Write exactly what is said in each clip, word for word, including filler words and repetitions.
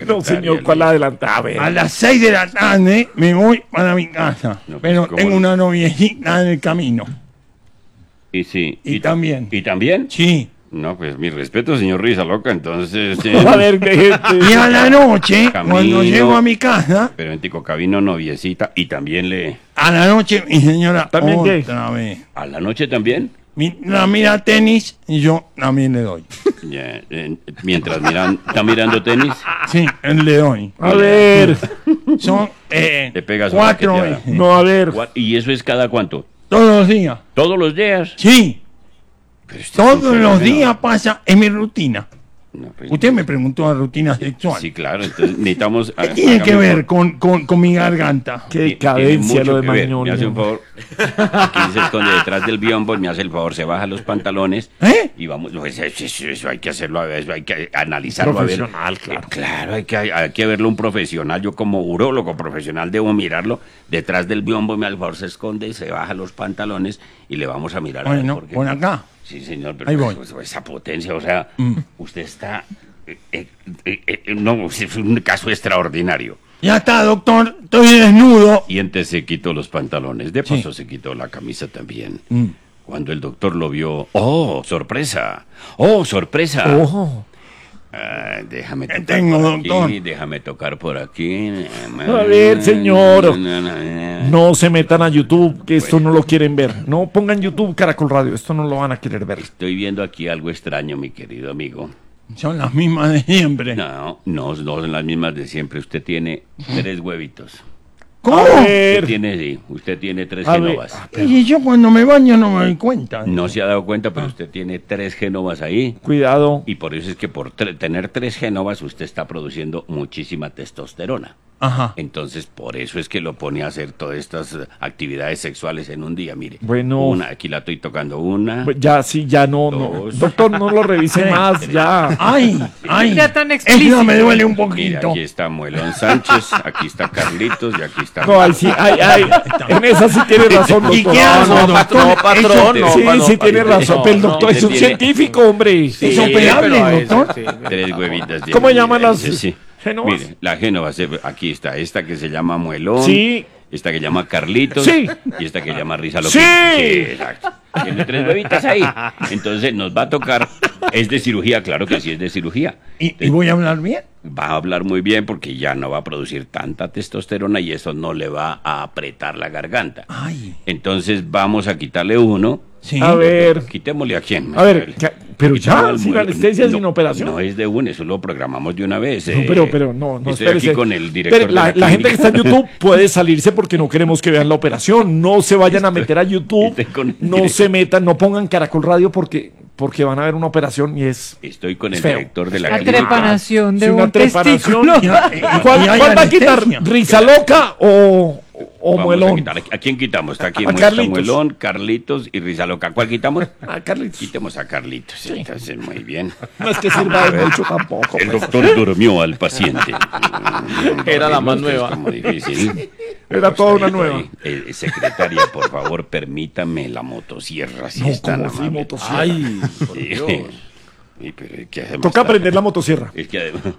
No, señor, ¿cuál adelanta? A ver. A las seis de la tarde me voy para mi casa. No, pues, pero ¿cómo tengo no? una noviecita en el camino. Y sí. Y también. ¿Y también? Sí. No, pues mi respeto, señor Risa Loca, entonces... eh, A ver, de Y a la noche, Camino. cuando llego a mi casa, Pero en Tico Cabino, noviecita, y también le... a la noche mi señora ¿También qué? otra vez. ¿A la noche también? Mi- la mira tenis y yo también le doy. Ya, eh, mientras miran, está mirando tenis, Sí, le doy. A ver. Son eh, le pegas una cuatro raqueteada. veces. No, a ver. Gua- ¿Y eso es cada cuánto? Todos los días. ¿Todos los días? Sí, Pero usted es un todos los fenómeno. días pasa en mi rutina. No, pues, Usted me preguntó de rutina sexual. Sí, claro, entonces necesitamos... ¿Qué tiene hágame que un ver favor. con, con, con mi garganta? Qué Tiene decadencia mucho lo de que ver. Magnoli. Me hace un favor. Aquí se esconde detrás del biombo, me hace el favor, se baja los pantalones. ¿Eh? Y vamos, pues, eso, eso- eso hay que hacerlo, a ver, eso hay que analizarlo. a ver. Profesional, claro. Eh, Claro, hay que, hay que verlo un profesional. Yo como urólogo profesional debo mirarlo. Detrás del biombo, me al favor se esconde, se baja los pantalones y le vamos a mirar. a ver Bueno, por qué. por acá. Sí, señor, pero Ahí voy. pues, esa potencia, o sea, usted está... eh, eh, eh, eh, no, es un caso extraordinario. Ya está, doctor. Estoy desnudo. Y antes se quitó los pantalones, de Sí. paso se quitó la camisa también. Mm. Cuando el doctor lo vio, ¡oh, sorpresa! ¡Oh, sorpresa! Ojo. Ah, déjame tocar tengo, por aquí, doctor? déjame tocar por aquí. A ver, señor. No se metan a YouTube, que esto no lo quieren ver. No pongan YouTube Caracol Radio, esto no lo van a querer ver. Estoy viendo aquí algo extraño, mi querido amigo. Son las mismas de siempre. No, no, no son las mismas de siempre. Usted tiene tres huevitos. ¿Cómo? A Usted ver. tiene, sí, usted tiene tres A ver. genovas. Y yo cuando me baño no me doy cuenta. No se ha dado cuenta, pero usted tiene tres genovas ahí. Cuidado. Y por eso es que por tre- tener tres genovas usted está produciendo muchísima testosterona. Ajá. Entonces, por eso es que lo pone a hacer todas estas eh, actividades sexuales en un día. Mire, Bueno. una, aquí la estoy tocando una. Pues ya, sí, ya no, no. Dos. Doctor, no lo revise más, ya. Ay, ay. Ya tan Eso explícito. me duele un Mira, poquito. aquí está Muelón Sánchez, aquí está Carlitos y aquí está... No, ahí sí, ay, ay. En esa sí tiene razón, ¿Y doctor. qué hago, no, doctor? no, patrón, Eso- no. Sí, pa- sí tiene pa- razón, no, pero el no, doctor es un tiene- científico, hombre. ¿Es operable, pero a eso, doctor? sí. Tres huevitas. de- ¿Cómo llaman las Sí, sí. genovas? Mire, la génova, se- aquí está, esta que se llama Muelón. Sí. Esta que llama Carlitos. Sí. Y esta que llama Risa Sí. exacto. Tiene tres huevitas ahí. Entonces nos va a tocar. ¿Es de cirugía? Claro que sí es de cirugía. ¿Y, y voy a hablar bien? Va a hablar muy bien porque ya no va a producir tanta testosterona y eso no le va a apretar la garganta. Ay. Entonces vamos a quitarle uno. Sí. A ver. Quitémosle a quién. A ver, ¿qué- pero ya, Quitamos sin al- anestesia, no, sin operación. No es de uno, eso lo programamos de una vez. No, eh. pero, pero no, no, Estoy espérese. aquí con el director Espere, de la, la, la gente que clínica. está en YouTube puede salirse porque no queremos que vean la operación. No se vayan a meter a YouTube. estoy con el No director. se metan, no pongan Caracol Radio porque, porque van a ver una operación y es... Estoy con el Es feo. director de la La clínica. trepanación de Sí, una un trepanación. testículo. ¿Cuál, Y hay cuál va a quitar? anestesia. ¿Risa loca o, o Vamos a muelón? quitar. ¿A quién quitamos? Está aquí A está Carlitos. Muelón, Carlitos y Risa Loca. ¿Cuál quitamos? Ah, Carlitos. Quitemos a Carlitos. Entonces, muy bien. No es que sirva de mucho tampoco. El pues. doctor durmió al paciente. Era la más Es nueva. como difícil. Era toda una nueva. Eh, secretaria, por favor, permítame la motosierra. Si No, es tan como así, amable. motosierra. Ay, por Sí. Dios. Sí, pero es que además Toca está- prender la motosierra. Es que además...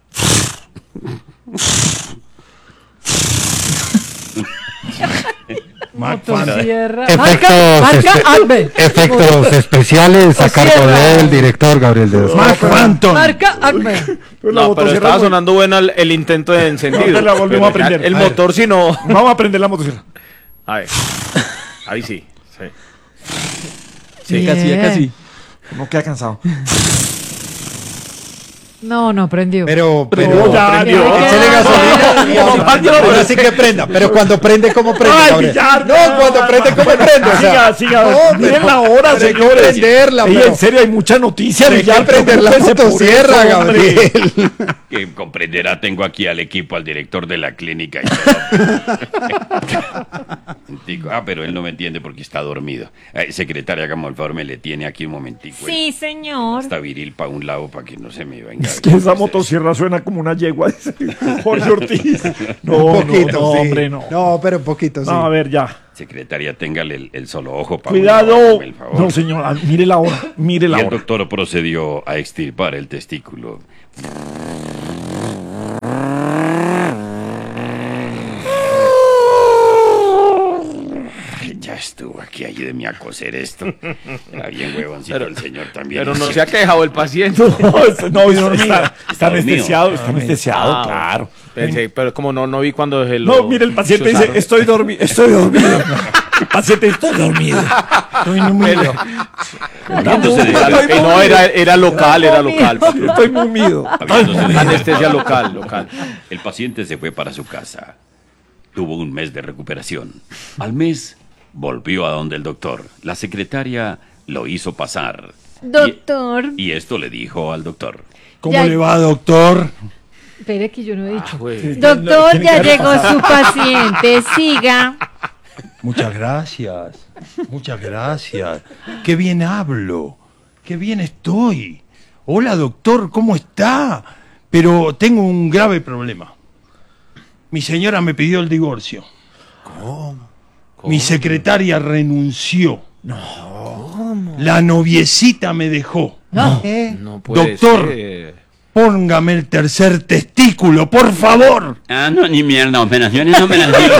Motosierra. Efectos, Marca, marca este- Acme. Efectos especiales a cargo Motosierra. del director Gabriel de Mark Phantom. Marca Acme. Pero la No, pero motosierra estaba muy- sonando bueno el, el intento de encendido. No, la volvimos a prender. El A ver. motor, si no. Vamos a prender la motosierra. A ver. Ahí sí. Sí. Sí, casi, ya casi. No queda cansado. No, no, prendió. Pero, Pero pero, ya, prendió. Dios. échale gasolina. y No, así- Pancho, ahora sí que prenda. Pero cuando prende, ¿cómo prende, Ay, Gabriel? Villar, No, cuando prende, ¿cómo prende? O sea, Siga, siga. no, Miren pero- la hora, pero hay que señores. prenderla, Ey, pero- en serio, hay mucha noticia. Pero hay que Villar, prender la preocúpese por motosierra, eso, hombre. Gabriel. Que comprenderá, tengo aquí al equipo, al director de la clínica y todo. Digo, ah, pero él no me entiende porque está dormido. Eh, secretaria, como el favor, me le tiene aquí un momentico. Sí, señor. Está viril para un lado para que no se me venga. Es que esa motosierra suena como una yegua, dice Jorge Ortiz. No, Un poquito, no, no, sí. hombre, no. No, pero un poquito, sí. No, a ver, ya. Secretaria, téngale el, el solo ojo para Cuidado. el favor. No, señora, mire la hora. Mire Y la el hora. doctor procedió a extirpar el testículo. ayúdeme a coser esto. Está bien huevoncito Pero- el señor también. Pero no se ha quejado el paciente. No, es- no, está, está, está Dormido. anestesiado, está anestesiado, Ah, claro. Pensé, pero como no, no vi cuando se lo No, mire, el paciente dice, chuzaron. estoy dormido, estoy dormido. El paciente, estoy dormido. Estoy número. Habiéndose de- Claro, eh, no, era, era local, era local. Estoy mumido. habiéndose de- Anestesia local, local. El paciente se fue para su casa. Tuvo un mes de recuperación. Al mes volvió a donde el doctor. La secretaria lo hizo pasar. Doctor. Y, y esto le dijo al doctor. ¿Cómo Ya- le va, doctor? Espere que yo no he dicho. Güey. Doctor, tiene ya que llegó su paciente. Siga. Muchas gracias. Muchas gracias. Qué bien hablo. Qué bien estoy. Hola, doctor, ¿cómo está? Pero tengo un grave problema. Mi señora me pidió el divorcio. ¿Cómo? Mi secretaria renunció. No. La noviecita me dejó. No. No puede Doctor. ser. Póngame el tercer testículo, por favor. Ah, no, ni mierda, operaciones no me las digo.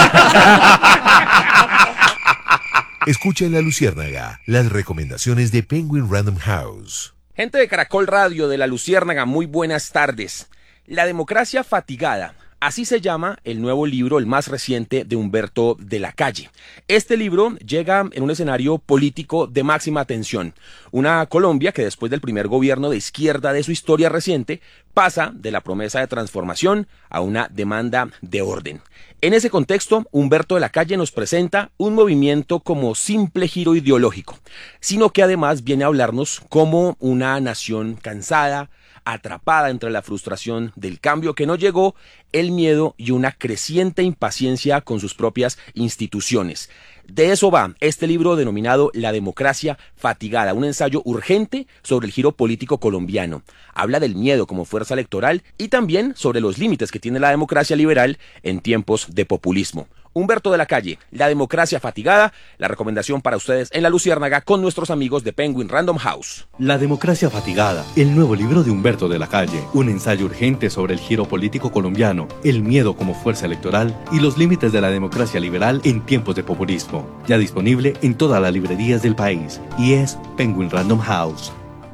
Escucha en La Luciérnaga las recomendaciones de Penguin Random House. Gente de Caracol Radio de La Luciérnaga, muy buenas tardes. La democracia fatigada. Así se llama el nuevo libro, el más reciente, de Humberto de la Calle. Este libro llega en un escenario político de máxima tensión. Una Colombia que después del primer gobierno de izquierda de su historia reciente pasa de la promesa de transformación a una demanda de orden. En ese contexto, Humberto de la Calle nos presenta un movimiento como simple giro ideológico, sino que además viene a hablarnos como una nación cansada, atrapada entre la frustración del cambio que no llegó, el miedo y una creciente impaciencia con sus propias instituciones. De eso va este libro denominado La democracia fatigada, un ensayo urgente sobre el giro político colombiano. Habla del miedo como fuerza electoral y también sobre los límites que tiene la democracia liberal en tiempos de populismo. Humberto de la Calle, La democracia fatigada, la recomendación para ustedes en La Luciérnaga con nuestros amigos de Penguin Random House. La democracia fatigada, el nuevo libro de Humberto de la Calle, un ensayo urgente sobre el giro político colombiano, el miedo como fuerza electoral y los límites de la democracia liberal en tiempos de populismo. Ya disponible en todas las librerías del país y es Penguin Random House.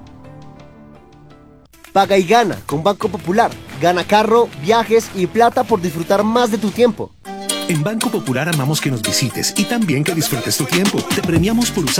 Paga y gana con Banco Popular. Gana carro, viajes y plata por disfrutar más de tu tiempo. En Banco Popular amamos que nos visites y también que disfrutes tu tiempo. Te premiamos por usar